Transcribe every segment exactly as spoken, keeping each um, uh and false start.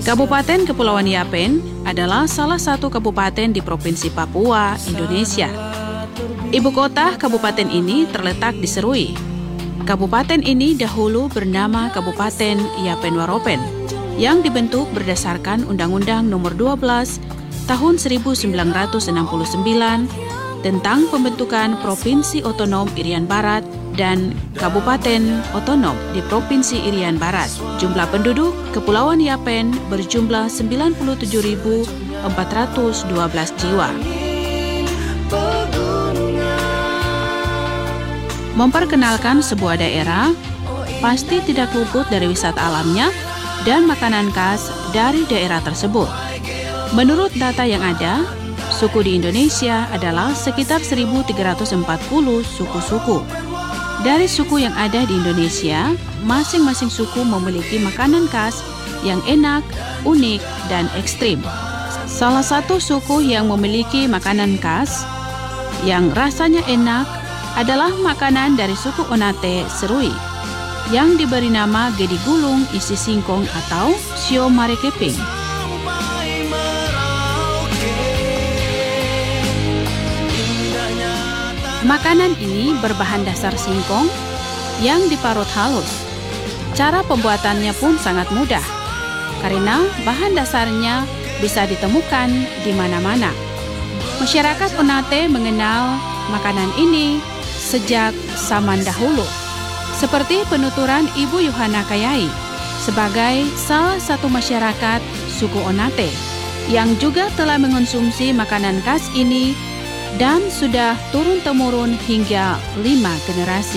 Kabupaten Kepulauan Yapen adalah salah satu kabupaten di Provinsi Papua, Indonesia. Ibu kota kabupaten ini terletak di Serui. Kabupaten ini dahulu bernama Kabupaten Yapen Waropen, yang dibentuk berdasarkan Undang-Undang Nomor dua belas Tahun seribu sembilan ratus enam puluh sembilan tentang pembentukan Provinsi Otonom Irian Barat dan Kabupaten Otonom di Provinsi Irian Barat. Jumlah penduduk Kepulauan Yapen berjumlah sembilan puluh tujuh ribu empat ratus dua belas jiwa. Memperkenalkan sebuah daerah pasti tidak luput dari wisata alamnya dan makanan khas dari daerah tersebut. Menurut data yang ada, suku di Indonesia adalah sekitar seribu tiga ratus empat puluh suku-suku. Dari suku yang ada di Indonesia, masing-masing suku memiliki makanan khas yang enak, unik, dan ekstrim. Salah satu suku yang memiliki makanan khas yang rasanya enak adalah makanan dari suku Onate Serui yang diberi nama gedi gulung isi singkong atau sio marekeping. Makanan ini berbahan dasar singkong yang diparut halus. Cara pembuatannya pun sangat mudah, karena bahan dasarnya bisa ditemukan di mana-mana. Masyarakat Onate mengenal makanan ini sejak zaman dahulu, seperti penuturan Ibu Yohana Kayai sebagai salah satu masyarakat suku Onate yang juga telah mengonsumsi makanan khas ini dan sudah turun-temurun hingga lima generasi.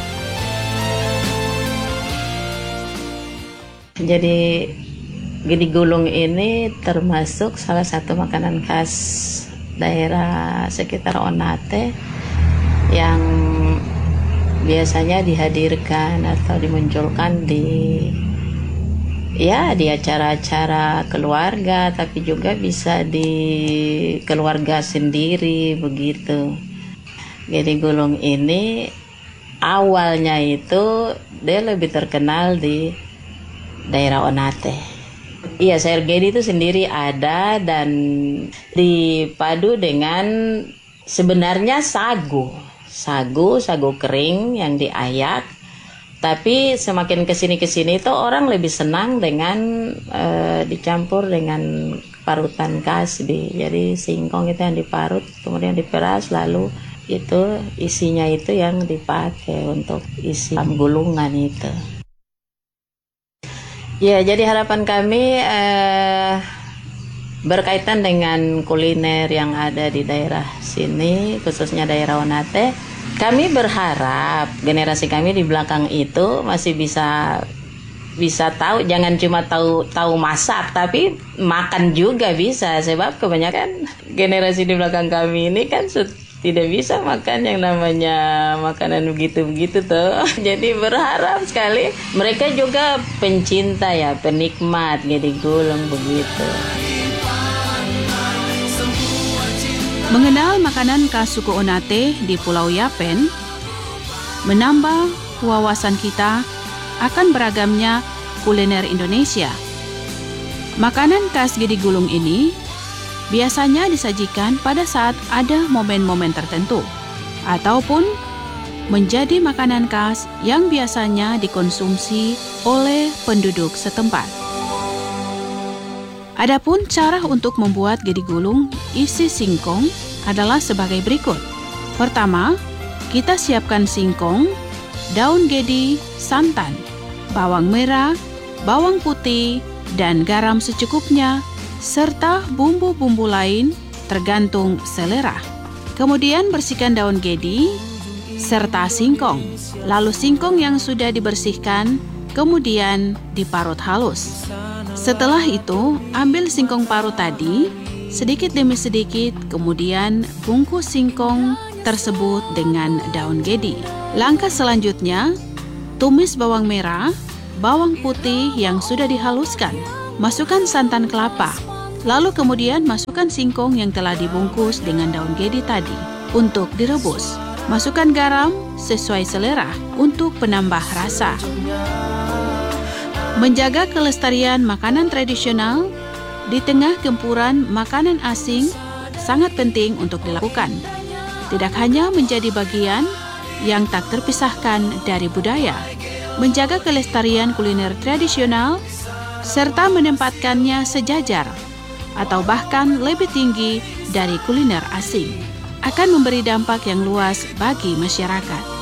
Jadi gedi gulung ini termasuk salah satu makanan khas daerah sekitar Onate yang biasanya dihadirkan atau dimunculkan di ya di acara-acara keluarga, tapi juga bisa di keluarga sendiri begitu. Gedi gulung ini awalnya itu dia lebih terkenal di daerah Onate. Iya, sayur gedi itu sendiri ada dan dipadu dengan sebenarnya sagu, sagu, sagu kering yang diayak. Tapi semakin kesini-kesini itu orang lebih senang dengan e, dicampur dengan parutan kasbi. Jadi singkong itu yang diparut, kemudian diperas, lalu itu isinya itu yang dipakai untuk isi gulungan itu. Ya, jadi harapan kami e, berkaitan dengan kuliner yang ada di daerah sini, khususnya daerah Onate. Kami berharap generasi kami di belakang itu masih bisa bisa tahu, jangan cuma tahu tahu masak, tapi makan juga bisa. Sebab kebanyakan generasi di belakang kami ini kan tidak bisa makan yang namanya makanan begitu-begitu tuh. Jadi berharap sekali mereka juga pencinta ya, penikmat gedi gulung begitu. Mengenal makanan khas suku Onate di Pulau Yapen menambah wawasan kita akan beragamnya kuliner Indonesia. Makanan khas gedi gulung ini biasanya disajikan pada saat ada momen-momen tertentu ataupun menjadi makanan khas yang biasanya dikonsumsi oleh penduduk setempat. Adapun cara untuk membuat gedi gulung isi singkong adalah sebagai berikut. Pertama, kita siapkan singkong, daun gedi, santan, bawang merah, bawang putih, dan garam secukupnya, serta bumbu-bumbu lain tergantung selera. Kemudian bersihkan daun gedi serta singkong. Lalu singkong yang sudah dibersihkan kemudian diparut halus. Setelah itu, ambil singkong parut tadi, sedikit demi sedikit, kemudian bungkus singkong tersebut dengan daun gedi. Langkah selanjutnya, tumis bawang merah, bawang putih yang sudah dihaluskan. Masukkan santan kelapa, lalu kemudian masukkan singkong yang telah dibungkus dengan daun gedi tadi untuk direbus. Masukkan garam sesuai selera untuk penambah rasa. Menjaga kelestarian makanan tradisional di tengah gempuran makanan asing sangat penting untuk dilakukan. Tidak hanya menjadi bagian yang tak terpisahkan dari budaya, menjaga kelestarian kuliner tradisional serta menempatkannya sejajar atau bahkan lebih tinggi dari kuliner asing akan memberi dampak yang luas bagi masyarakat.